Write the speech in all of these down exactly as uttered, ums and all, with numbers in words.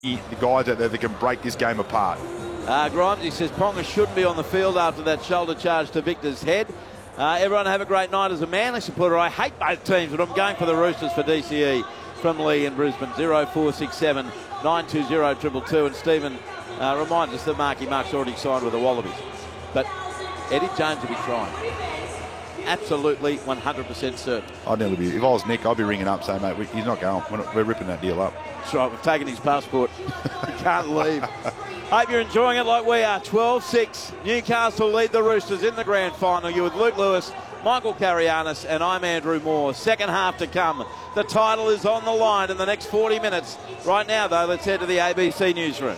the guys out there that can break this game apart. Uh, Grimes, he says Ponga shouldn't be on the field after that shoulder charge to Victor's head. Uh, everyone have a great night as a Manly supporter. I hate both teams, but I'm going for the Roosters for D C E from Lee in Brisbane. oh four six seven, nine two oh, two two two. And Stephen uh, reminds us that Marky Mark's already signed with the Wallabies. But Eddie Jones will be trying. Absolutely one hundred percent certain. I'd nearly be, if I was Nick, I'd be ringing up saying, mate, we, he's not going. We're, not, we're ripping that deal up. That's right, we've taken his passport. He can't leave. Hope you're enjoying it like we are. twelve six. Newcastle lead the Roosters in the grand final. You're with Luke Lewis, Michael Carianis, and I'm Andrew Moore. Second half to come. The title is on the line in the next forty minutes. Right now, though, let's head to the A B C newsroom.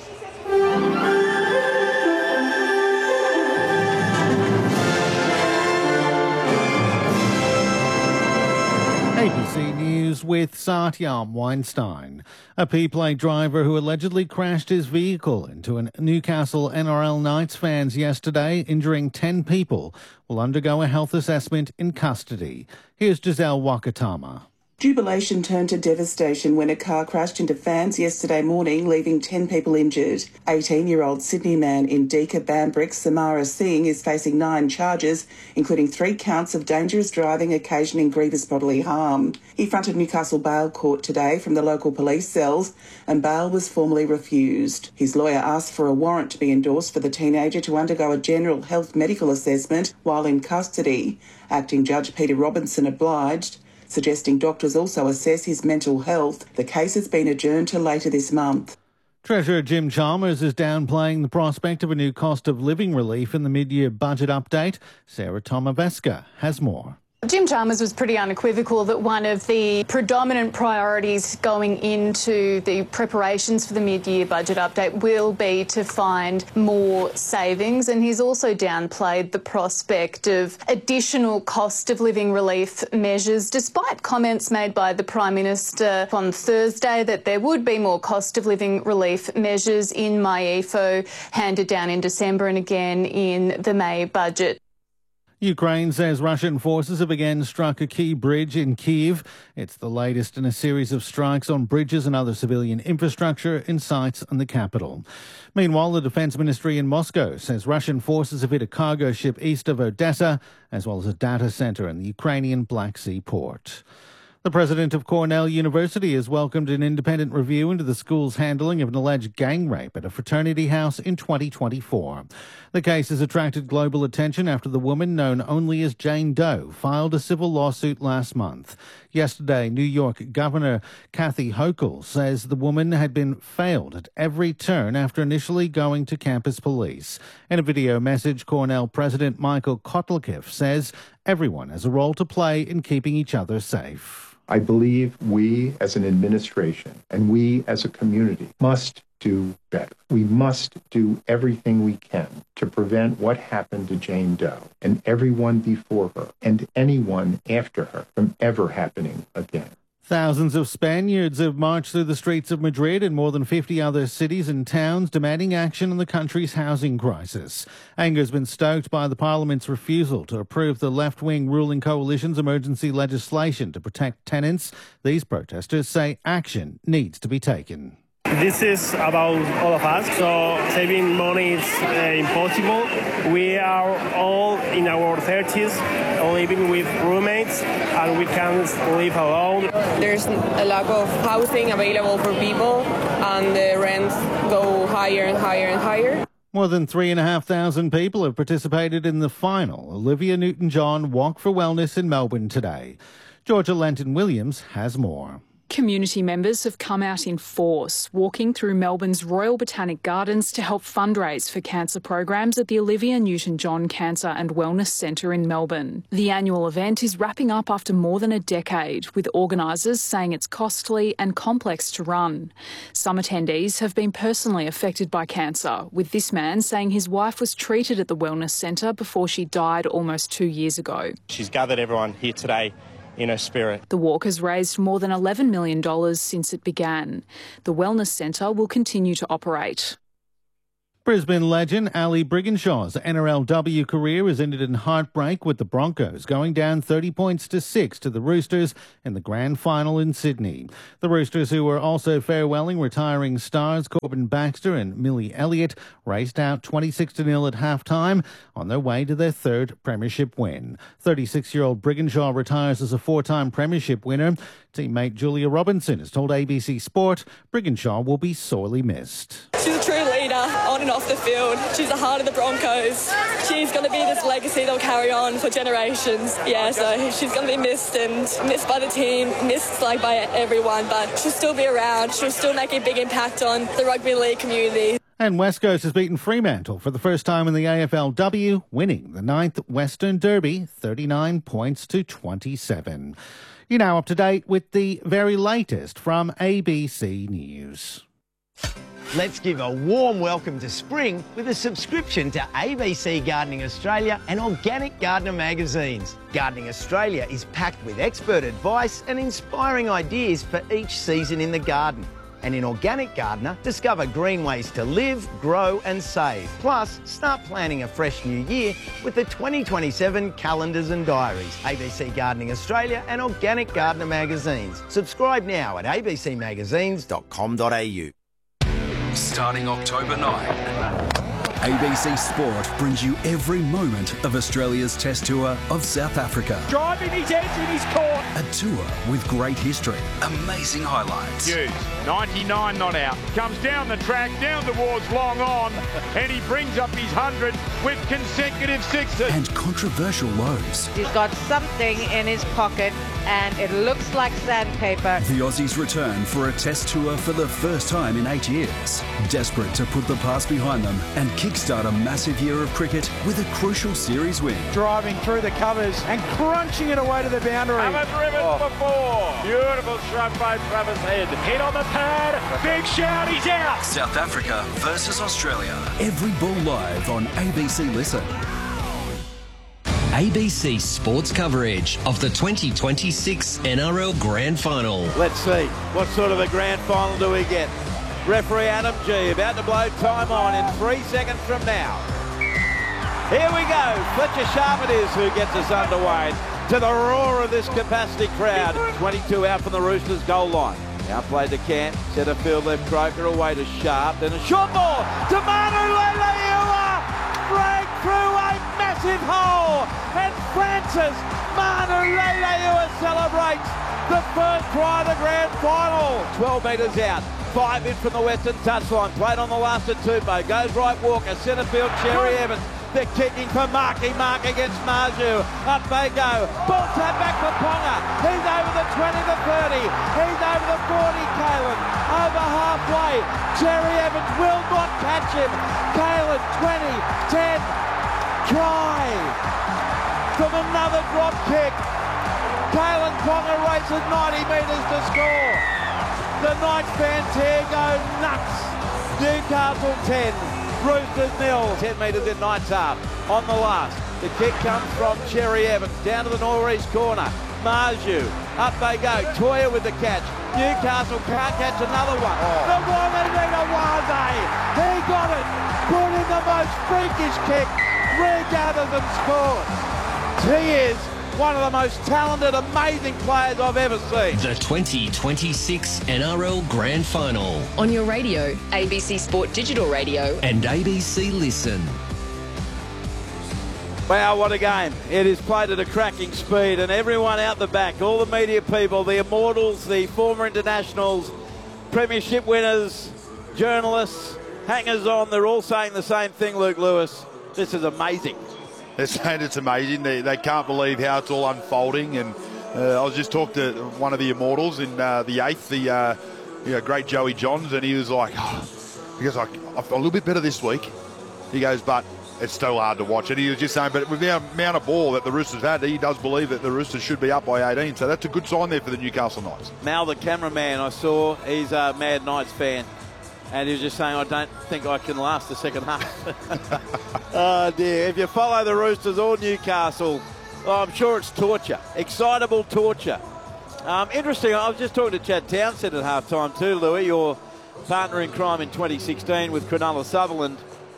A B C News with Satyam Weinstein. A P-plate driver who allegedly crashed his vehicle into a Newcastle N R L Knights fans yesterday, injuring ten people, will undergo a health assessment in custody. Here's Giselle Wakatama. Jubilation turned to devastation when a car crashed into fans yesterday morning, leaving ten people injured. eighteen-year-old Sydney man Indika Bambrick Samara Singh is facing nine charges, including three counts of dangerous driving occasioning grievous bodily harm. He fronted Newcastle Bail Court today from the local police cells, and bail was formally refused. His lawyer asked for a warrant to be endorsed for the teenager to undergo a general health medical assessment while in custody. Acting Judge Peter Robinson obliged, suggesting doctors also assess his mental health. The case has been adjourned to later this month. Treasurer Jim Chalmers is downplaying the prospect of a new cost of living relief in the mid-year budget update. Sarah Tomaveska has more. Jim Chalmers was pretty unequivocal that one of the predominant priorities going into the preparations for the mid-year budget update will be to find more savings, and he's also downplayed the prospect of additional cost of living relief measures, despite comments made by the Prime Minister on Thursday that there would be more cost of living relief measures in M Y E F O handed down in December and again in the May budget. Ukraine says Russian forces have again struck a key bridge in Kyiv. It's the latest in a series of strikes on bridges and other civilian infrastructure in sites in the capital. Meanwhile, the Defence Ministry in Moscow says Russian forces have hit a cargo ship east of Odessa, as well as a data centre in the Ukrainian Black Sea port. The president of Cornell University has welcomed an independent review into the school's handling of an alleged gang rape at a fraternity house in twenty twenty-four. The case has attracted global attention after the woman, known only as Jane Doe, filed a civil lawsuit last month. Yesterday, New York Governor Kathy Hochul says the woman had been failed at every turn after initially going to campus police. In a video message, Cornell President Michael Kotlikiff says everyone has a role to play in keeping each other safe. I believe we as an administration and we as a community must do better. We must do everything we can to prevent what happened to Jane Doe and everyone before her and anyone after her from ever happening again. Thousands of Spaniards have marched through the streets of Madrid and more than fifty other cities and towns demanding action on the country's housing crisis. Anger has been stoked by the Parliament's refusal to approve the left-wing ruling coalition's emergency legislation to protect tenants. These protesters say action needs to be taken. This is about all of us, so saving money is uh, impossible. We are all in our thirties, living with roommates, and we can't live alone. There's a lack of housing available for people, and the rents go higher and higher and higher. More than three thousand five hundred people have participated in the final Olivia Newton-John Walk for Wellness in Melbourne today. Georgia Lenton-Williams has more. Community members have come out in force, walking through Melbourne's Royal Botanic Gardens to help fundraise for cancer programs at the Olivia Newton-John Cancer and Wellness Centre in Melbourne. The annual event is wrapping up after more than a decade, with organisers saying it's costly and complex to run. Some attendees have been personally affected by cancer, with this man saying his wife was treated at the Wellness Centre before she died almost two years ago. She's gathered everyone here today in her spirit. The walk has raised more than eleven million dollars since it began. The Wellness Centre will continue to operate. Brisbane legend Ali Brigginshaw's N R L W career has ended in heartbreak, with the Broncos going down thirty points to six to the Roosters in the grand final in Sydney. The Roosters, who were also farewelling retiring stars Corbin Baxter and Millie Elliott, raced out twenty-six to nil at halftime on their way to their third premiership win. thirty-six-year-old Brigginshaw retires as a four-time premiership winner. Teammate Julia Robinson has told A B C Sport Brigginshaw will be sorely missed. She's a true leader on and off the field. She's the heart of the Broncos. She's going to be this legacy that'll carry on for generations. Yeah, so she's going to be missed and missed by the team, missed like by everyone, but she'll still be around. She'll still make a big impact on the rugby league community. And West Coast has beaten Fremantle for the first time in the A F L W, winning the ninth Western Derby, thirty-nine points to twenty-seven. You're now up to date with the very latest from A B C News. Let's give a warm welcome to spring with a subscription to A B C Gardening Australia and Organic Gardener magazines. Gardening Australia is packed with expert advice and inspiring ideas for each season in the garden. And in Organic Gardener, discover green ways to live, grow and save. Plus, start planning a fresh new year with the twenty twenty-seven calendars and diaries. A B C Gardening Australia and Organic Gardener magazines. Subscribe now at a b c magazines dot com dot a u. Starting October ninth, A B C Sport brings you every moment of Australia's Test Tour of South Africa. Driving his edge in his court. A tour with great history, amazing highlights. Hughes, ninety-nine not out. Comes down the track, down towards long on, and he brings up his hundred with consecutive sixes. And controversial lows. He's got something in his pocket, and it looks like sandpaper. The Aussies return for a Test Tour for the first time in eight years. Desperate to put the past behind them and kickstart a massive year of cricket with a crucial series win. Driving through the covers and crunching it away to the boundary. Haven't driven oh. for four. Beautiful shot by Travis Head. Hit on the pad. Big shout. He's out. South Africa versus Australia. Every ball live on A B C Listen. A B C Sports coverage of the twenty twenty-six N R L Grand Final. Let's see, what sort of a grand final do we get? Referee Adam G about to blow time on in three seconds from now. Here we go. Fletcher Sharp it is who gets us underway to the roar of this capacity crowd. twenty-two out from the Roosters goal line. Now played to Kent, centre field left Croker away to Sharp, then a short ball to Manu Leilua. Break through a massive hole, and Francis Manu Leilua celebrates the first try of the grand final. twelve metres out. Five in from the western touchline. Played on the last of Tupou. Goes right Walker. Centre field Cherry Evans. They're kicking for Marky. Mark against Marju. Up they go. Ball tap back for Ponga. He's over the twenty, the thirty. He's over the forty, Kalen. Over halfway. Cherry Evans will not catch him. Kalen, twenty, ten. Try from another drop kick. Kalen Ponga races ninety metres to score. The Knights fans here go nuts. Newcastle ten, Roosters nil. ten metres in Knights half. On the last, the kick comes from Cherry Evans down to the northeast corner. Marju, up they go. Toya with the catch. Newcastle can't catch another one. Oh. The Wanganita Wade, he got it. Put in the most freakish kick. Regathers and scores. He is one of the most talented, amazing players I've ever seen. The twenty twenty-six N R L Grand Final. On your radio, A B C Sport Digital Radio. And A B C Listen. Wow, what a game. It is played at a cracking speed, and everyone out the back, all the media people, the immortals, the former internationals, premiership winners, journalists, hangers-on, they're all saying the same thing, Luke Lewis. This is amazing. They're saying it's amazing. They, they can't believe how it's all unfolding. And uh, I was just talking to one of the immortals in uh, the eighth, the uh, you know, great Joey Johns, and he was like, oh, he goes, like, I feel a little bit better this week. He goes, but it's still hard to watch. And he was just saying, but with the amount of ball that the Roosters had, he does believe that the Roosters should be up by eighteen. So that's a good sign there for the Newcastle Knights. Mal, the cameraman I saw, he's a Mad Knights fan. And he was just saying, I don't think I can last the second half. Oh, dear. If you follow the Roosters or Newcastle, oh, I'm sure it's torture. Excitable torture. Um, interesting, I was just talking to Chad Townsend at half-time too, Louis, your partner in crime in twenty sixteen with Cronulla Sutherland.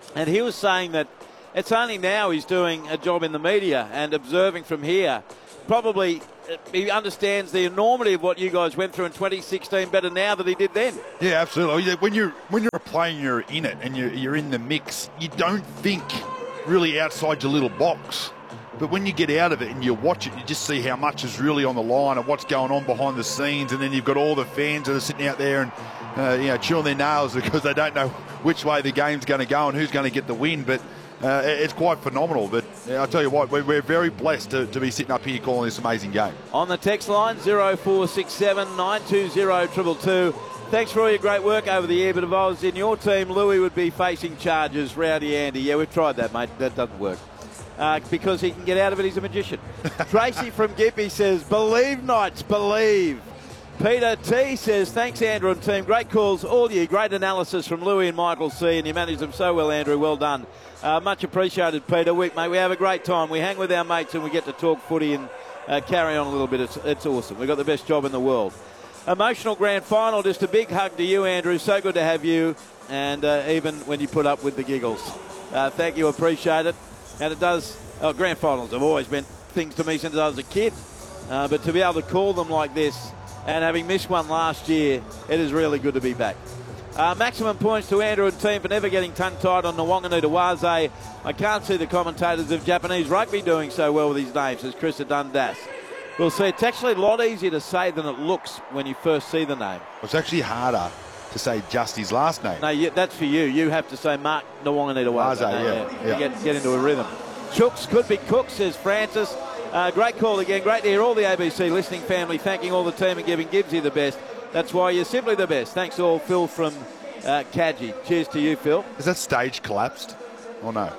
And he was saying that it's only now he's doing a job in the media and observing from here. Probably he understands the enormity of what you guys went through in twenty sixteen better now than he did then. Yeah, absolutely. When you're when you're a player and you're in it and you're, you're in the mix, you don't think really outside your little box. But when you get out of it and you watch it, you just see how much is really on the line and what's going on behind the scenes. And then you've got all the fans that are sitting out there and uh, you know chewing their nails because they don't know which way the game's going to go and who's going to get the win. But uh, it's quite phenomenal. But uh, I'll tell you what, we're, we're very blessed to, to be sitting up here calling this amazing game. On the text line, zero four six seven nine two zero two two two. Thanks for all your great work over the year. But if I was in your team, Louis would be facing charges. Rowdy Andy. Yeah, we've tried that, mate. That doesn't work. Uh, because he can get out of it, he's a magician. Tracy from Gippy says, believe, Knights, believe. Peter T says, thanks, Andrew and team. Great calls all year. Great analysis from Louis and Michael C. And you managed them so well, Andrew. Well done. Uh, much appreciated, Peter. We, mate, we have a great time. We hang with our mates and we get to talk footy and uh, carry on a little bit. It's, it's awesome. We've got the best job in the world. Emotional grand final. Just a big hug to you, Andrew. So good to have you. And uh, even when you put up with the giggles. Uh, thank you. Appreciate it. And it does, oh, grand finals have always meant things to me since I was a kid. Uh, but to be able to call them like this and having missed one last year, it is really good to be back. Uh, maximum points to Andrew and team for never getting tongue-tied on Nawanganu-Tawaze. I can't see the commentators of Japanese rugby doing so well with these names, says Chris Dundas. We'll see. It's actually a lot easier to say than it looks when you first see the name. It's actually harder to say just his last name. No, you, that's for you. You have to say Mark Nawanganu-Tawaze. Yeah, yeah. yeah. Get, get into a rhythm. Chooks could be Cook, says Francis. Uh, great call again. Great to hear all the A B C listening family thanking all the team and giving Gibbsy the best. That's why you're simply the best. Thanks all, Phil from uh, Kadji. Cheers to you, Phil. Has that stage collapsed or no?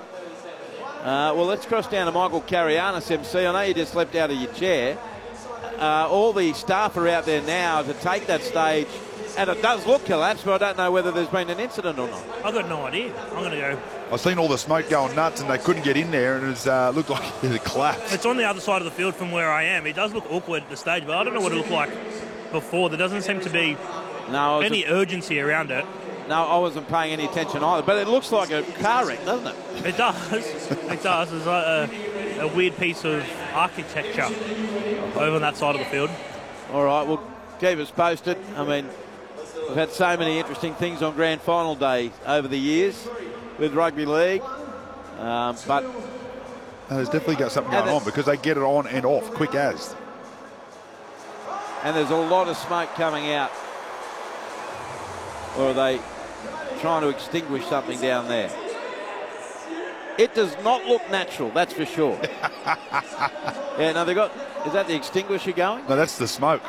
Uh, well, let's cross down to Michael Carianis, M C. I know you just leapt out of your chair. Uh, all the staff are out there now to take that stage. And it does look collapsed, but I don't know whether there's been an incident or not. I've got no idea. I'm going to go. I've seen all the smoke going nuts and they couldn't get in there and it uh, looked like it collapsed. It's on the other side of the field from where I am. It does look awkward at the stage, but I don't know what it looked like before. There doesn't seem to be no, any urgency around it. No, I wasn't paying any attention either, but it looks like a car wreck, doesn't it? It does. It does. It's like a, a weird piece of architecture over on that side of the field. All right, well, keep us posted. I mean, we've had so many interesting things on Grand Final Day over the years with Rugby League, um, but... No, there's definitely got something going on because they get it on and off quick as. And there's a lot of smoke coming out. Or are they trying to extinguish something down there? It does not look natural, that's for sure. Yeah, no, they got... Is that the extinguisher going? No, that's the smoke.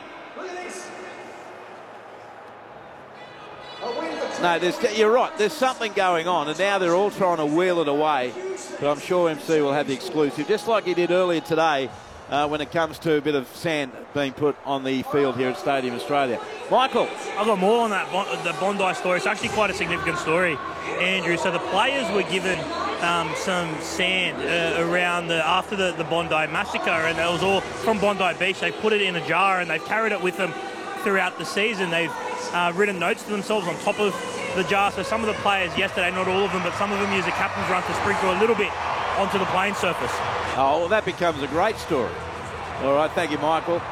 No, there's, you're right. There's something going on, and now they're all trying to wheel it away. But I'm sure M C will have the exclusive, just like he did earlier today uh, when it comes to a bit of sand being put on the field here at Stadium Australia. Michael. I've got more on that the Bondi story. It's actually quite a significant story, Andrew. So the players were given um, some sand uh, around the after the, the Bondi massacre, and it was all from Bondi Beach. They put it in a jar, and they've carried it with them throughout the season. They've uh, written notes to themselves on top of the jar. So some of the players yesterday, not all of them, but some of them use a captain's run to sprinkle a little bit onto the playing surface. Oh, well, that becomes a great story. All right, thank you, Michael.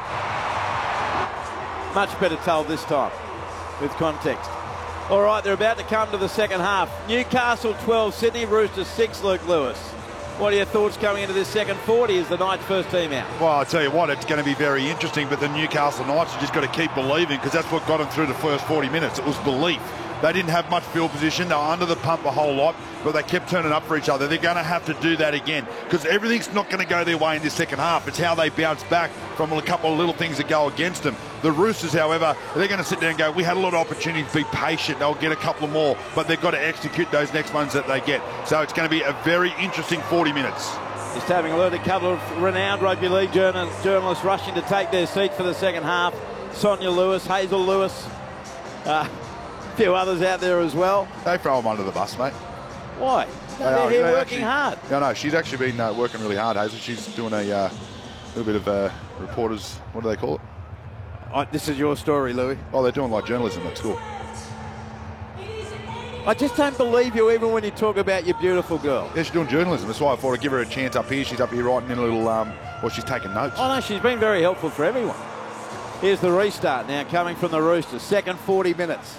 Much better told this time with context. All right, they're about to come to the second half. Newcastle twelve, Sydney Roosters six, Luke Lewis. What are your thoughts coming into this second forty as the Knights' first team out? Well, I'll tell you what, it's going to be very interesting, but the Newcastle Knights have just got to keep believing because that's what got them through the first forty minutes. It was belief. They didn't have much field position. They were under the pump a whole lot, but they kept turning up for each other. They're going to have to do that again because everything's not going to go their way in this second half. It's how they bounce back from a couple of little things that go against them. The Roosters, however, they're going to sit there and go, we had a lot of opportunities to be patient. They'll get a couple more, but they've got to execute those next ones that they get. So it's going to be a very interesting forty minutes. Just having a look at a couple of renowned rugby league journal journalists rushing to take their seat for the second half. Sonia Lewis, Hazel Lewis, uh, a few others out there as well. They throw them under the bus, mate. Why? No, they're no, here they working actually, hard. No, no, she's actually been uh, working really hard, Hazel. She's doing a uh, little bit of uh, reporters, what do they call it? Oh, this is your story, Louis. Oh, they're doing like journalism at school. I just don't believe you even when you talk about your beautiful girl. Yeah, she's doing journalism. That's why I thought I'd give her a chance up here. She's up here writing in a little, um, well, she's taking notes. Oh, no, she's been very helpful for everyone. Here's the restart now coming from the Roosters. Second forty minutes.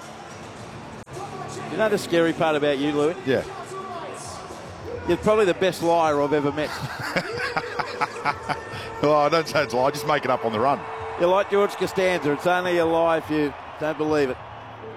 You know the scary part about you, Louis? Yeah. You're probably the best liar I've ever met. Well, I don't say it's a lie. I just make it up on the run. You're like George Costanza. It's only a lie if you don't believe it.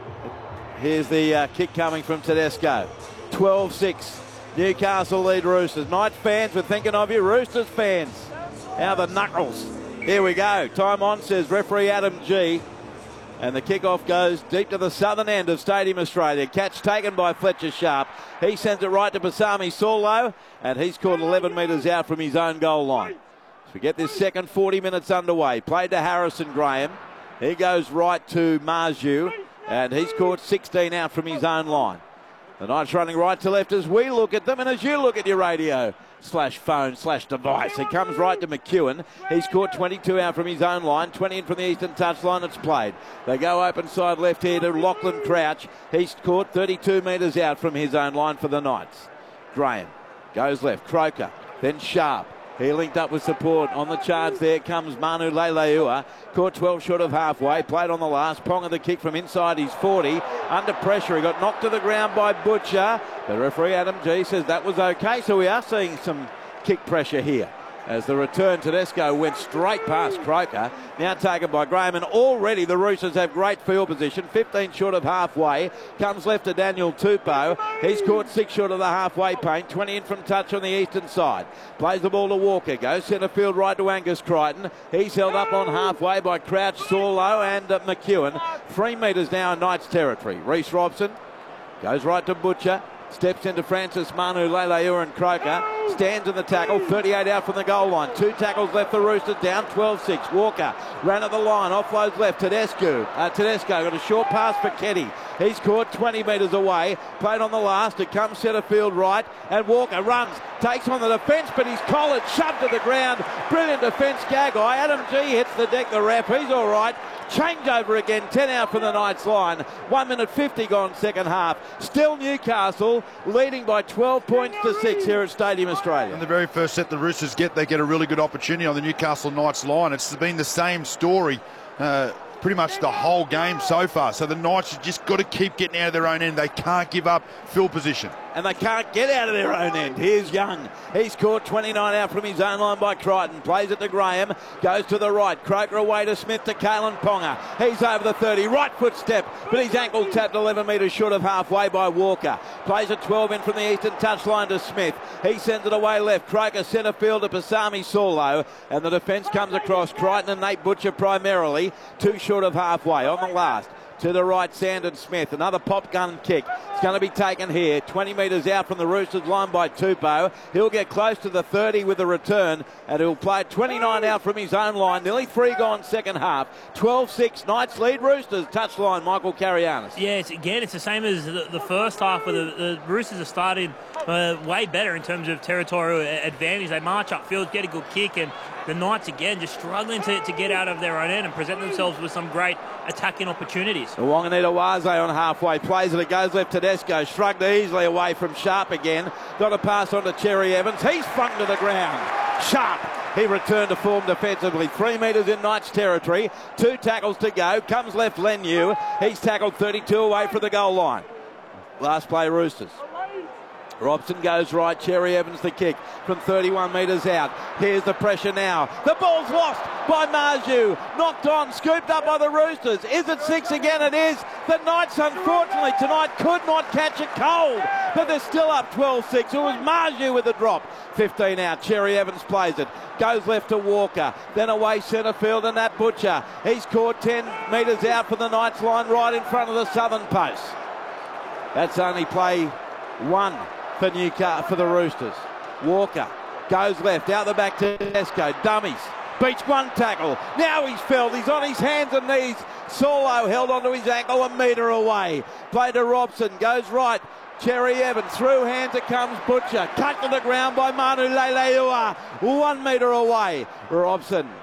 Here's the uh, kick coming from Tedesco. twelve six. Newcastle lead Roosters. Knights fans, we're thinking of you. Roosters fans. How the knuckles. Here we go. Time on, says referee Adam G. And the kickoff goes deep to the southern end of Stadium Australia. Catch taken by Fletcher Sharp. He sends it right to Pasami Saulo, and he's caught eleven metres out from his own goal line. So we get this second forty minutes underway. Played to Harrison Graham. He goes right to Marju, and he's caught sixteen out from his own line. The Knights running right to left as we look at them and as you look at your radio slash phone slash device. He comes right to McEwen. He's caught twenty-two out from his own line. twenty in from the eastern touchline. It's played. They go open side left here to Lachlan Crouch. He's caught thirty-two metres out from his own line for the Knights. Graham goes left. Croker. Then Sharp. He linked up with support. On the charge there comes Manu Leilua. Caught twelve short of halfway. Played on the last. Ponga the kick from inside his forty. Under pressure. He got knocked to the ground by Butcher. The referee Adam G says that was okay. So we are seeing some kick pressure here. As the return, Tedesco went straight past Croker. Now taken by Graham. And already the Roosters have great field position. fifteen short of halfway. Comes left to Daniel Tupou. He's caught six short of the halfway paint. twenty in from touch on the eastern side. Plays the ball to Walker. Goes centre field right to Angus Crichton. He's held up on halfway by Crouch, Saulo and uh, McEwen. Three metres now in Knights territory. Reece Robson goes right to Butcher. Steps into Francis Manu Leilua and Croker. Stands in the tackle. thirty-eight out from the goal line. Two tackles left for Roosters down twelve six. Walker ran at the line. Offloads left. Tedesco. Uh, Tedesco got a short pass for Keddy. He's caught twenty metres away. Played on the last. It comes centre field right. And Walker runs. Takes on the defence, but he's collared. Shoved to the ground. Brilliant defence. Gagai. Adam G hits the deck. The ref. He's all right. Change over again, ten out from the Knights line. one minute fifty gone second half. Still Newcastle leading by twelve points to six here at Stadium Australia. In the very first set the Roosters get, they get a really good opportunity on the Newcastle Knights line. It's been the same story uh, pretty much the whole game so far. So the Knights have just got to keep getting out of their own end. They can't give up field position. And they can't get out of their own end. Here's Young. He's caught twenty-nine out from his own line by Crichton. Plays it to Graham. Goes to the right. Croker away to Smith to Kalen Ponga. He's over the thirty. Right foot step. But his ankle tapped eleven metres short of halfway by Walker. Plays it twelve in from the eastern touchline to Smith. He sends it away left. Croker centre field to Pasami Saulo. And the defence comes across. Crichton and Nate Butcher primarily. Two short of halfway on the last. To the right, Sandon Smith. Another pop gun kick. It's going to be taken here. twenty metres out from the Roosters line by Tupou. He'll get close to the thirty with the return. And he'll play twenty-nine out from his own line. Nearly three gone second half. twelve six. Knights lead Roosters. Touchline, Michael Carianis. Yeah, it's, again, it's the same as the, the first half where the, the Roosters have started uh, way better in terms of territorial advantage. They march upfield, get a good kick, and the Knights, again, just struggling to, to get out of their own end and present themselves with some great attacking opportunities. Wanganita Waze on halfway. Plays it. It goes left to Tedesco. Shrugged easily away from Sharp again. Got a pass on to Cherry Evans. He's flung to the ground. Sharp. He returned to form defensively. Three metres in Knights territory. Two tackles to go. Comes left Leniu. He's tackled thirty-two away from the goal line. Last play Roosters. Robson goes right. Cherry Evans the kick from thirty-one metres out. Here's the pressure now. The ball's lost by Marju. Knocked on, scooped up by the Roosters. Is it six again? It is. The Knights, unfortunately, tonight could not catch it cold. But they're still up twelve six. It was Marju with the drop. fifteen out. Cherry Evans plays it. Goes left to Walker. Then away centre field and that Butcher. He's caught ten metres out from the Knights line right in front of the southern post. That's only play one for Newcastle, for the Roosters. Walker goes left, out the back to Tedesco. Dummies. Beats one tackle. Now he's felled. He's on his hands and knees. Saulo held onto his ankle a metre away. Play to Robson. Goes right. Cherry Evans. Through hands it comes Butcher. Cut to the ground by Manu Leilua. One metre away. Robson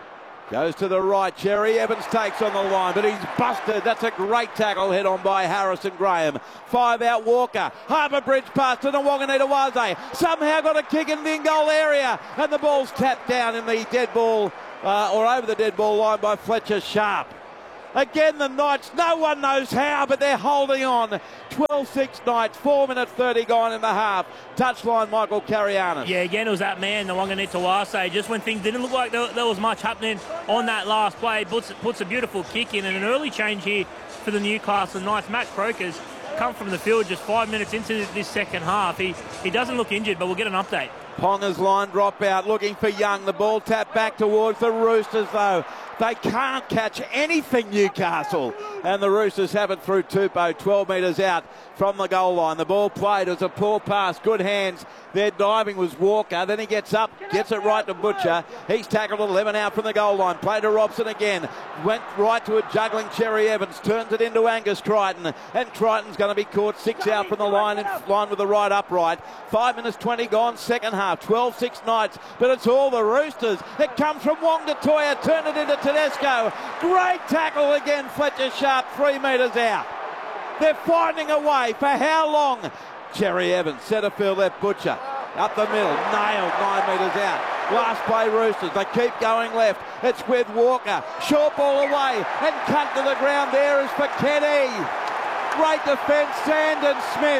Goes to the right. Cherry Evans takes on the line, but he's busted. That's a great tackle head on by Harrison Graham. Five out Walker. Harbour Bridge pass to Nwanganita-Waze. Somehow got a kick in the in-goal area, and the ball's tapped down in the dead ball, uh, or over the dead ball line by Fletcher Sharp. Again, the Knights, no one knows how, but they're holding on. twelve six Knights, four minutes thirty gone in the half. Touchline, Michael Carianis. Yeah, again, it was that man, the Nwanganita-Waze. Just when things didn't look like there, there was much happening on that last play, puts, puts a beautiful kick in, and an early change here for the Newcastle Knights. Matt Croker's come from the field just five minutes into this second half. He, he doesn't look injured, but we'll get an update. Ponga's line drop out, looking for Young. The ball tapped back towards the Roosters, though. They can't catch anything, Newcastle. And the Roosters have it through Tupou, twelve metres out from the goal line. The ball played. It was a poor pass. Good hands. Their diving was Walker. Then he gets up, gets it right to Butcher. He's tackled at eleven out from the goal line. Played to Robson again. Went right to a juggling Cherry Evans. Turns it into Angus Crichton. And Crichton's going to be caught six out from the line, in line with the right upright. Five minutes twenty gone, second half. twelve six Knights, but it's all the Roosters. It comes from Wong Toya. Turn it into Tedesco. Great tackle again. Fletcher Sharp, three metres out. They're finding a way. For how long? Cherry Evans, centre field left. Butcher up the middle, nailed, nine metres out. Last play Roosters, they keep going left. It's with Walker, short ball away and cut to the ground. There is for Kenny. Great defence, Sandon Smith.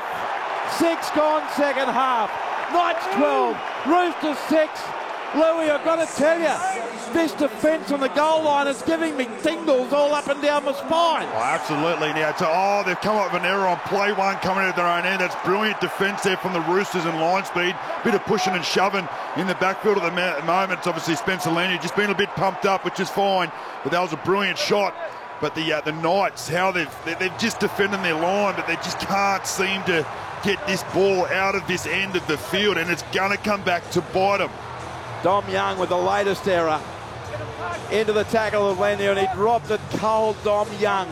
Six gone, second half. Knights twelve, Roosters six. Louis, I've got to tell you, this defence on the goal line is giving me tingles all up and down my spine. Oh, absolutely. Now, to, oh, they've come up with an error on play one coming out of their own end. That's brilliant defence there from the Roosters and line speed. Bit of pushing and shoving in the backfield at the moment. It's obviously Spencer Lanier just been a bit pumped up, which is fine, but that was a brilliant shot. But the uh, the Knights, how they've they've just defended their line, but they just can't seem to get this ball out of this end of the field, and it's going to come back to bite them. Dom Young with the latest error into the tackle of Lanier, and he dropped it cold. Dom Young.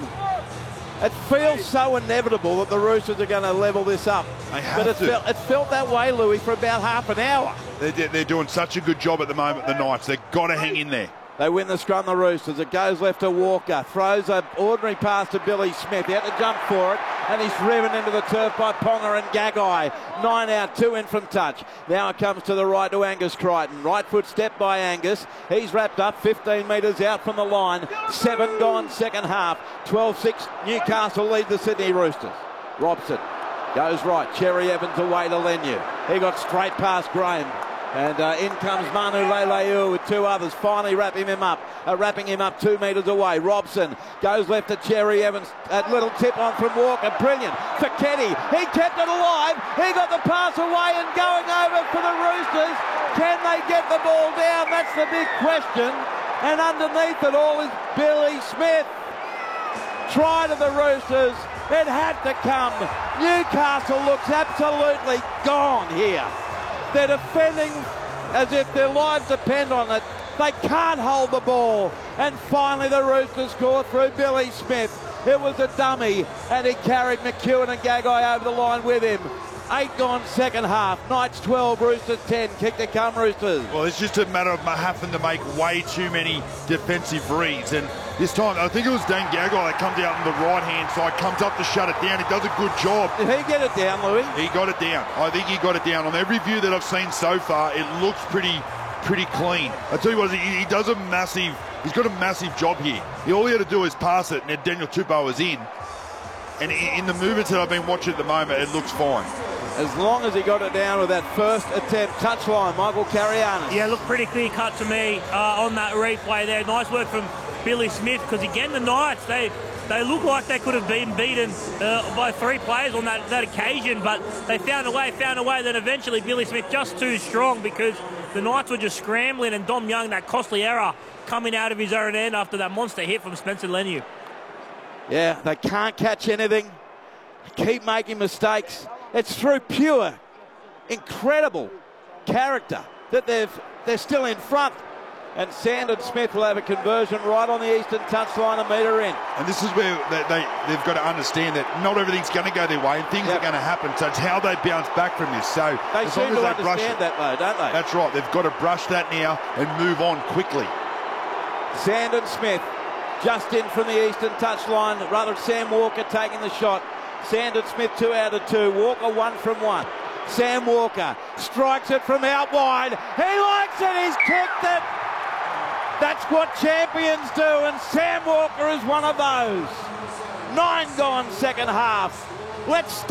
It feels so inevitable that the Roosters are going to level this up, but it felt, it felt that way, Louis, for about half an hour. They're, they're doing such a good job at the moment, the Knights. They've got to hang in there. They win the scrum, the Roosters. It goes left to Walker. Throws an ordinary pass to Billy Smith. He had to jump for it, and he's driven into the turf by Ponga and Gagai. Nine out, two in from touch. Now it comes to the right to Angus Crichton. Right foot step by Angus. He's wrapped up fifteen metres out from the line. Seven gone, second half. twelve six, Newcastle lead the Sydney Roosters. Robson goes right. Cherry Evans away to Leniu. He got straight past Graham. And uh, in comes Manu Leileu with two others, finally wrapping him up, uh, wrapping him up two metres away. Robson goes left to Cherry Evans, a little tip on from Walker, brilliant for Kenny. He kept it alive, he got the pass away and going over for the Roosters. Can they get the ball down? That's the big question. And underneath it all is Billy Smith. Try to the Roosters, it had to come. Newcastle looks absolutely gone here. They're defending as if their lives depend on it. They can't hold the ball. And finally the Roosters score through Billy Smith. It was a dummy, and he carried McEwen and Gagai over the line with him. Eight gone, second half. Knights twelve, Roosters ten. Kick to come, Roosters. Well, it's just a matter of having to make way too many defensive reads. And this time, I think it was Dane Gagai that comes out on the right-hand side, comes up to shut it down. He does a good job. Did he get it down, Louis? He got it down. I think he got it down. On every view that I've seen so far, it looks pretty pretty clean. I tell you what, he, he does a massive, he's got a massive job here. He, all he had to do is pass it, and Daniel Tupou was in. And in the movements that I've been watching at the moment, it looks fine. As long as he got it down with that first attempt. Touchline, Michael Carianis. Yeah, look, pretty clear cut to me uh, on that replay there. Nice work from Billy Smith, because again, the Knights, they they look like they could have been beaten uh, by three players on that, that occasion, but they found a way, found a way. Then eventually Billy Smith just too strong, because the Knights were just scrambling, and Dom Young, that costly error coming out of his own end after that monster hit from Spencer Leniu. Yeah, they can't catch anything. Keep making mistakes. It's through pure, incredible character that they've, they're still in front. And Sandon Smith will have a conversion right on the eastern touchline, a metre in. And this is where they, they, they've got to understand that not everything's going to go their way, and things yep. are going to happen. So it's how they bounce back from this. So they as seem long as to they understand brush, that, though, don't they? That's right. They've got to brush that now and move on quickly. Sandon Smith just in from the eastern touchline. Rather, Sam Walker taking the shot. Sandon Smith two out of two. Walker one from one. Sam Walker strikes it from out wide. He likes it. He's kicked it. That's what champions do, and Sam Walker is one of those. Nine gone second half. Let's